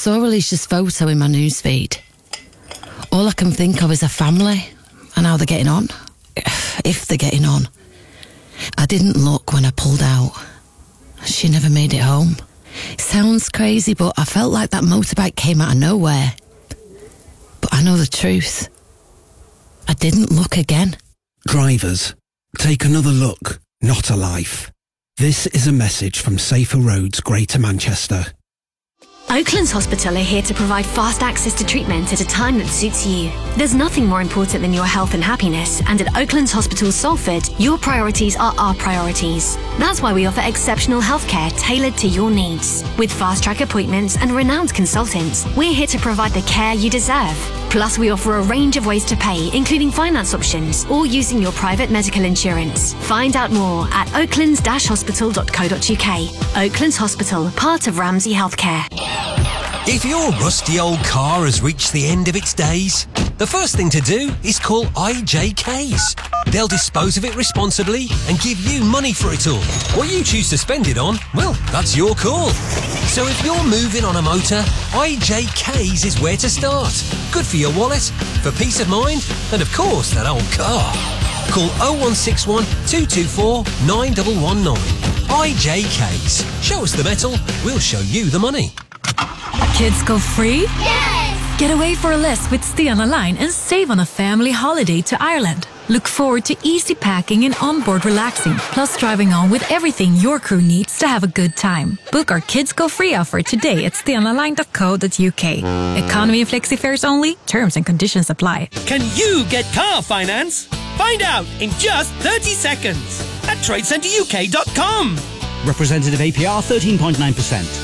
saw Alicia's photo in my newsfeed. All I can think of is her family and how they're getting on. If they're getting on. I didn't look when I pulled out. She never made it home. It sounds crazy, but I felt like that motorbike came out of nowhere. But I know the truth. I didn't look again. Drivers, take another look, not a life. This is a message from Safer Roads, Greater Manchester. Oaklands Hospital are here to provide fast access to treatment at a time that suits you. There's nothing more important than your health and happiness, and at Oaklands Hospital Salford, your priorities are our priorities. That's why we offer exceptional healthcare tailored to your needs. With fast-track appointments and renowned consultants, we're here to provide the care you deserve. Plus, we offer a range of ways to pay, including finance options or using your private medical insurance. Find out more at oaklands-hospital.co.uk. Oaklands Hospital, part of Ramsay Healthcare. If your rusty old car has reached the end of its days, the first thing to do is call IJKs. They'll dispose of it responsibly and give you money for it all. What you choose to spend it on, well, that's your call. So if you're moving on a motor, IJKs is where to start. Good for your wallet, for peace of mind, and of course that old car. Call 0161 224 9119. IJKs. Show us the metal, we'll show you the money. Kids go free? Yes! Get away for a less with Stena Line and save on a family holiday to Ireland. Look forward to easy packing and onboard relaxing, plus driving on with everything your crew needs to have a good time. Book our Kids Go Free offer today at stenaline.co.uk. Economy and flexi fares only. Terms and conditions apply. Can you get car finance? Find out in just 30 seconds at tradecenteruk.com. Representative APR 13.9%.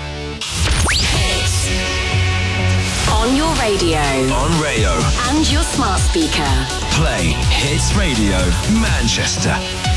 On your radio. On Rayo. And your smart speaker. Play Hits Radio Manchester.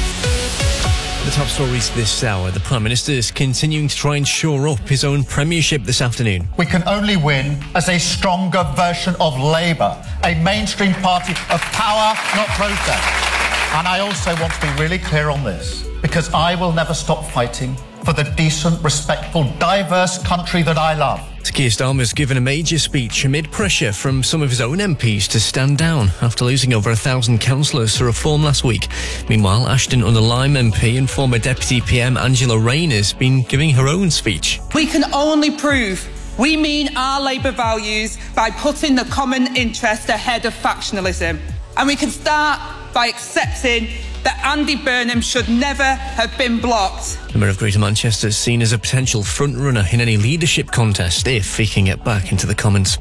The top stories this hour. The Prime Minister is continuing to try and shore up his own premiership this afternoon. We can only win as a stronger version of Labour, a mainstream party of power, not protest. And I also want to be really clear on this, because I will never stop fighting for the decent, respectful, diverse country that I love. Keir Starmer's given a major speech amid pressure from some of his own MPs to stand down after losing over 1,000 councillors to reform last week. Meanwhile, Ashton-under-Lyme MP and former Deputy PM Angela Rayner's been giving her own speech. We can only prove we mean our Labour values by putting the common interest ahead of factionalism. And we can start by accepting that Andy Burnham should never have been blocked. The Mayor of Greater Manchester is seen as a potential front-runner in any leadership contest if he can get back into the Commons.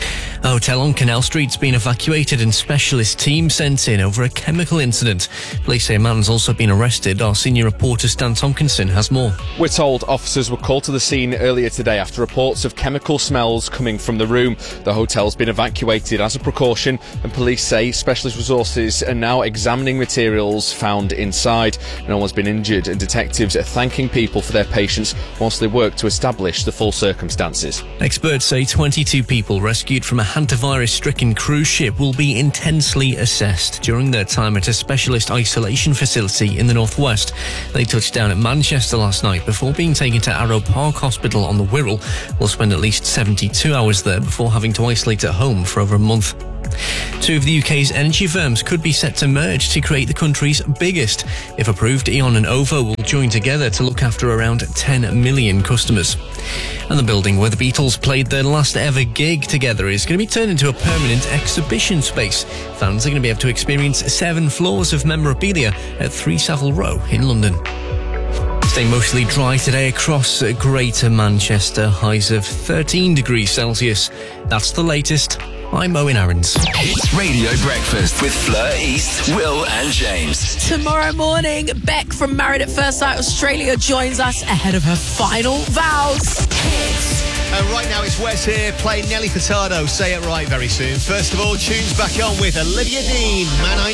A hotel on Canal Street's been evacuated and specialist teams sent in over a chemical incident. Police say a man's also been arrested. Our senior reporter Stan Tompkinson has more. We're told officers were called to the scene earlier today after reports of chemical smells coming from the room. The hotel's been evacuated as a precaution, and police say specialist resources are now examining materials found inside. No one's been injured, and detectives are thanking people for their patience whilst they work to establish the full circumstances. Experts say 22 people rescued from a hantavirus-stricken cruise ship will be intensely assessed during their time at a specialist isolation facility in the northwest. They touched down at Manchester last night before being taken to Arrow Park Hospital on the Wirral. Will spend at least 72 hours there before having to isolate at home for over a month. Two of the UK's energy firms could be set to merge to create the country's biggest. If approved, E.ON and OVO will join together to look after around 10 million customers. And the building where the Beatles played their last ever gig together is going to be turned into a permanent exhibition space. Fans are going to be able to experience 7 floors of memorabilia at 3 Savile Row in London. Staying mostly dry today across Greater Manchester, highs of 13 degrees Celsius. That's the latest. I'm Owen Aarons. Hits Radio Breakfast with Fleur East, Will and James. Tomorrow morning, Beck from Married at First Sight Australia joins us ahead of her final vows. Right now it's Wes here playing Nelly Furtado. Say it right very soon. First of all, tunes back on with Olivia Dean, Man I